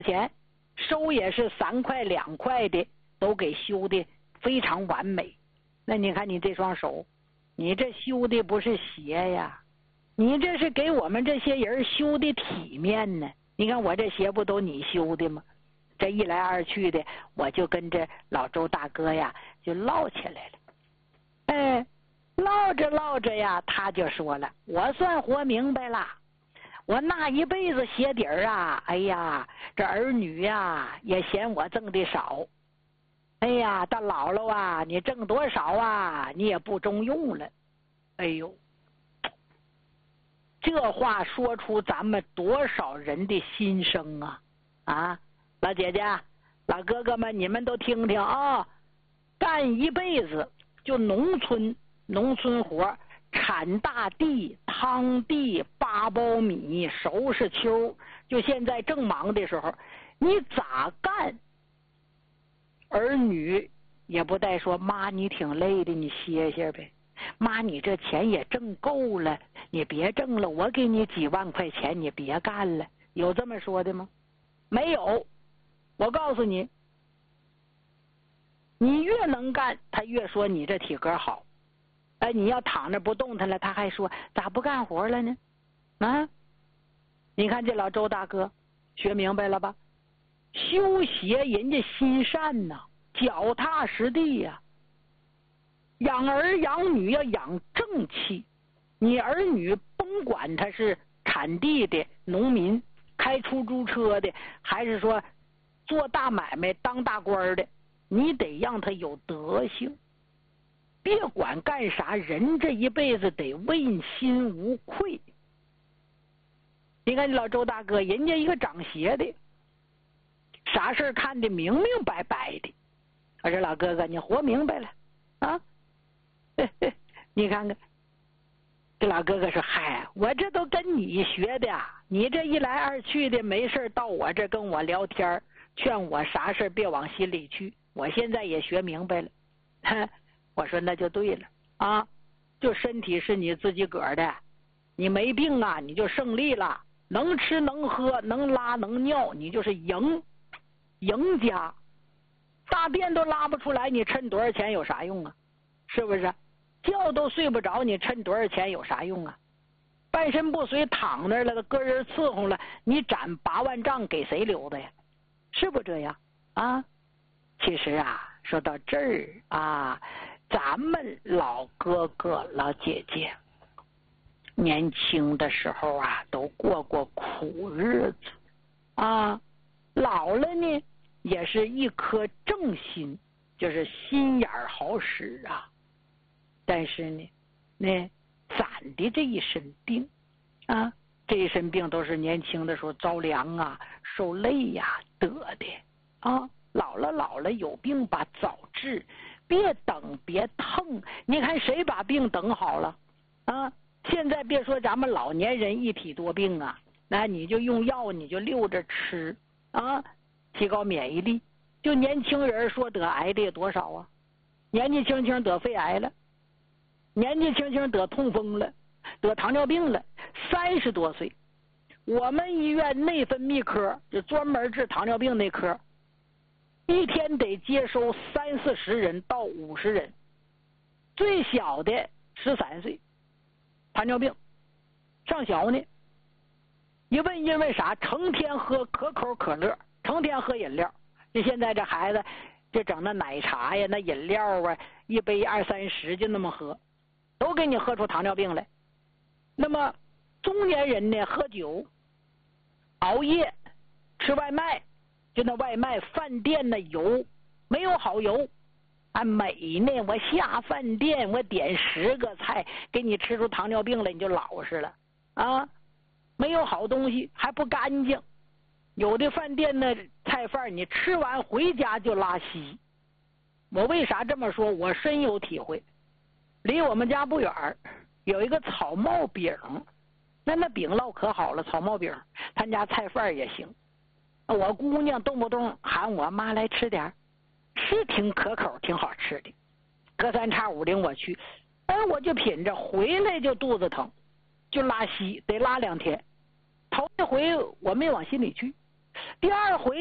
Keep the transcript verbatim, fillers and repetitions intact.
钱，收也是三块两块的，都给修的非常完美。那你看你这双手，你这修的不是鞋呀，你这是给我们这些人修的体面呢。你看我这鞋不都你修的吗？这一来二去的，我就跟着老周大哥呀就唠起来了。哎，唠着唠着呀，他就说了，我算活明白了，我那一辈子鞋底儿啊，哎呀，这儿女呀也嫌我挣的少，哎呀，到姥姥啊，你挣多少啊，你也不中用了。哎呦，这话说出咱们多少人的心声啊！啊，老姐姐、老哥哥们，你们都听听啊！干一辈子就农村农村活，铲大地、趟地、扒苞米、收拾秋，就现在正忙的时候，你咋干？儿女也不带说，妈你挺累的，你歇歇呗。妈你这钱也挣够了，你别挣了，我给你几万块钱，你别干了。有这么说的吗？没有。我告诉你，你越能干，他越说你这体格好。哎，你要躺着不动弹了，他还说咋不干活了呢？啊，你看这老周大哥学明白了吧？修鞋人家心善呐、啊，脚踏实地呀、啊。养儿养女要养正气，你儿女甭管他是产地的农民，开出租车的，还是说做大买卖当大官的，你得让他有德行。别管干啥，人这一辈子得问心无愧。你看老周大哥，人家一个长鞋的，啥事看得明明白白的。我说老哥哥，你活明白了啊？你看看，这老哥哥说：“嗨，我这都跟你学的，你这一来二去的，没事到我这跟我聊天，劝我啥事别往心里去。我现在也学明白了。”我说那就对了啊，就身体是你自己个儿的，你没病啊，你就胜利了，能吃能喝能拉能尿，你就是赢赢家。大便都拉不出来，你趁多少钱有啥用啊？是不是？觉都睡不着，你趁多少钱有啥用啊？半身不遂躺那儿了，个人伺候了，你斩八万丈给谁留的呀？是不这样啊？其实啊，说到这儿啊，咱们老哥哥老姐姐年轻的时候啊，都过过苦日子啊，老了呢也是一颗正心，就是心眼好使啊。但是呢，那攒的这一身病啊，这一身病都是年轻的时候着凉啊、受累呀、啊、得的啊。老了老了有病吧，早治，别等别疼。你看谁把病等好了啊？现在别说咱们老年人一体多病啊，那你就用药，你就溜着吃啊，提高免疫力。就年轻人说得癌的有多少啊？年纪轻轻得肺癌了，年纪轻轻得痛风了，得糖尿病了，三十多岁，我们医院内分泌科就专门治糖尿病那科，一天得接收三四十人到五十人，最小的十三岁，糖尿病，上小呢。一问因为啥？成天喝可口可乐，成天喝饮料。就现在这孩子，这整那奶茶呀、那饮料啊，一杯二三十就那么喝，都给你喝出糖尿病来。那么中年人呢，喝酒、熬夜、吃外卖，就那外卖饭店的油没有好油啊，美呢，我下饭店我点十个菜，给你吃出糖尿病来，你就老实了啊。没有好东西，还不干净，有的饭店的菜饭你吃完回家就拉稀。我为啥这么说？我深有体会。离我们家不远有一个草帽饼，那那饼烙可好了，草帽饼，他家菜饭也行。我姑娘动不动喊我妈来吃点，是挺可口挺好吃的，隔三差五领我去，哎，我就品着，回来就肚子疼，就拉稀，得拉两天。头一回我没往心里去，哎，我就品着，回来就肚子疼，就拉稀，得拉两天。头一回我没往心里去， 第二回